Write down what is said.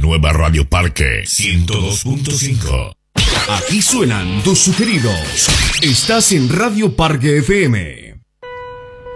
nueva Radio Parque 102.5. Aquí suenan tus sugeridos. Estás en Radio Parque FM.